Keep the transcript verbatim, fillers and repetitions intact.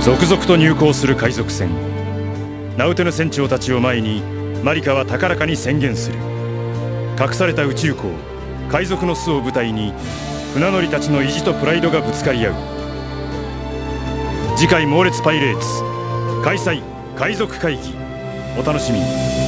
続々と入港する海賊船。ナウテヌ船長たちを前にマリカは高らかに宣言する。隠された宇宙港海賊の巣を舞台に船乗りたちの意地とプライドがぶつかり合う。次回「猛烈パイレーツ」開催海賊会議、お楽しみに。